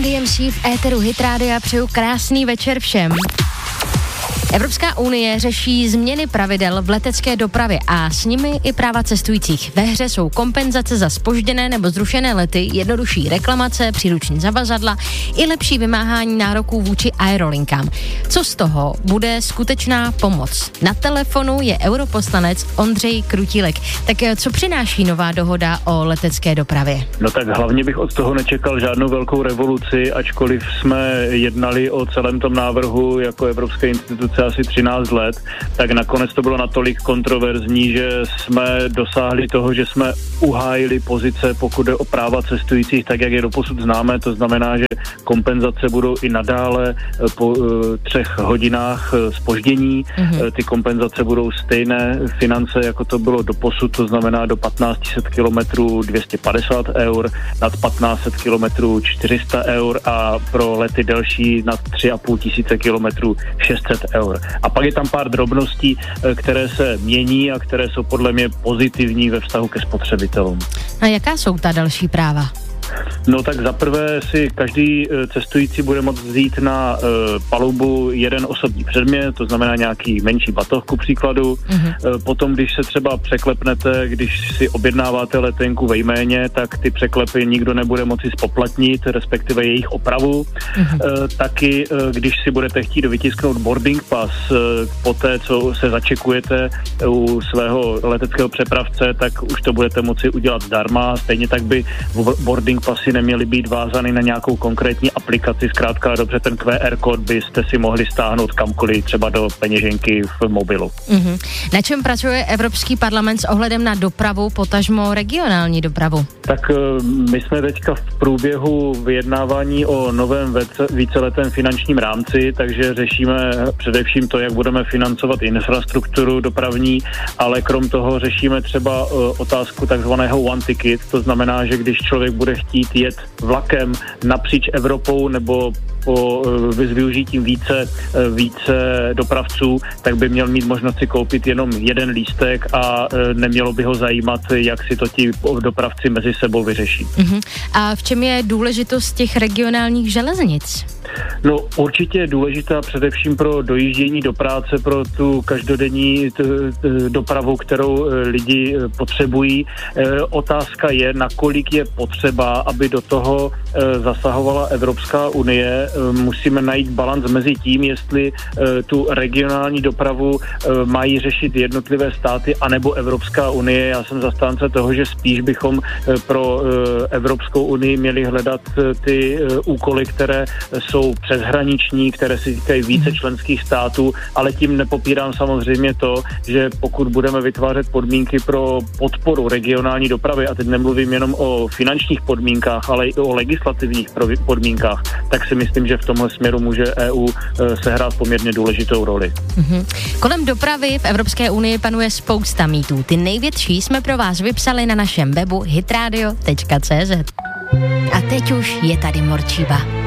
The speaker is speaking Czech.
Run DMC v éteru Hit Rádia, přeju krásný večer všem. Evropská unie řeší změny pravidel v letecké dopravě a s nimi i práva cestujících. Ve hře jsou kompenzace za zpožděné nebo zrušené lety, jednodušší reklamace, příruční zavazadla i lepší vymáhání nároků vůči aerolinkám. Co z toho bude skutečná pomoc? Na telefonu je europoslanec Ondřej Krutílek. Tak co přináší nová dohoda o letecké dopravě? No tak hlavně bych od toho nečekal žádnou velkou revoluci, ačkoliv jsme jednali o celém tom návrhu jako evropské instituce asi 13 let, tak nakonec to bylo natolik kontroverzní, že jsme dosáhli toho, že jsme uhájili pozice, pokud jde o práva cestujících, tak jak je doposud známe, to znamená, že kompenzace budou i nadále po 3 hodinách zpoždění. Ty kompenzace budou stejné finance, jako to bylo doposud, to znamená do 1500 kilometrů 250 eur, nad 1500 kilometrů 400 eur a pro lety delší nad 3500 kilometrů 600 eur. A pak je tam pár drobností, které se mění a které jsou podle mě pozitivní ve vztahu ke spotřebitelům. A jaká jsou ta další práva? No tak zaprvé si každý cestující bude moct vzít na palubu jeden osobní předmět, to znamená nějaký menší batoh ku příkladu. Potom, když se třeba překlepnete, když si objednáváte letenku ve jméně, tak ty překlepy nikdo nebude moci spoplatnit, respektive jejich opravu. Taky, když si budete chtít vytisknout boarding pass poté, co se začekujete u svého leteckého přepravce, tak už to budete moci udělat zdarma. Stejně tak by boarding pasy neměly být vázány na nějakou konkrétní aplikaci, zkrátka dobře ten QR kód byste si mohli stáhnout kamkoliv, třeba do peněženky v mobilu. Na čem pracuje Evropský parlament s ohledem na dopravu, potažmo regionální dopravu? Tak my jsme teďka v průběhu vyjednávání o novém víceletém finančním rámci, takže řešíme především to, jak budeme financovat infrastrukturu dopravní, ale krom toho řešíme třeba otázku takzvaného one ticket, to znamená, že když člověk bude chtít jet vlakem napříč Evropou nebo s využitím více dopravců, tak by měl mít možnost si koupit jenom jeden lístek a nemělo by ho zajímat, jak si to ti dopravci mezi sebou vyřeší. A v čem je důležitost těch regionálních železnic? No určitě je důležitá především pro dojíždění do práce, pro tu každodenní dopravu, kterou lidi potřebují. Otázka je, nakolik je potřeba, aby do toho zasahovala Evropská unie. Musíme najít balanc mezi tím, jestli tu regionální dopravu mají řešit jednotlivé státy anebo Evropská unie. Já jsem zastánce toho, že spíš bychom pro Evropskou unii měli hledat ty úkoly, které jsou přeshraniční, které se týkají více členských států, ale tím nepopírám samozřejmě to, že pokud budeme vytvářet podmínky pro podporu regionální dopravy, a teď nemluvím jenom o finančních podmínkách, ale i o legislativních podmínkách, tak si myslím, že v tomhle směru může EU sehrát poměrně důležitou roli. Kolem dopravy v Evropské unii panuje spousta mýtů. Ty největší jsme pro vás vypsali na našem webu hitradio.cz. A teď už je tady Morčíba.